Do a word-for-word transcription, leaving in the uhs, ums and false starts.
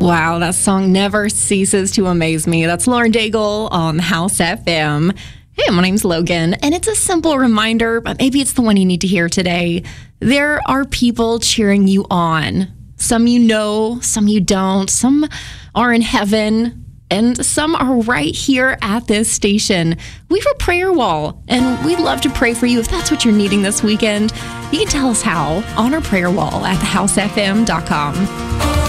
Wow, that song never ceases to amaze me. That's Lauren Daigle on House F M. Hey, my name's Logan, and it's a simple reminder, but maybe it's the one you need to hear today. There are people cheering you on. Some you know, some you don't. Some are in heaven, and some are right here at this station. We have a prayer wall, and we'd love to pray for you. If that's what you're needing this weekend, you can tell us how on our prayer wall at the house f m dot com.